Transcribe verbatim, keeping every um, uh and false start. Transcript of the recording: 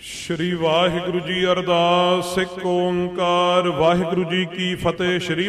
ਸ਼੍ਰੀ ਵਾਹਿਗੁਰੂ ਜੀ ਅਰਦਾਸ। ਇੱਕ ਓੰਕਾਰ ਵਾਹਿਗੁਰੂ ਜੀ ਕੀ ਫਤਿਹ। ਸ਼੍ਰੀ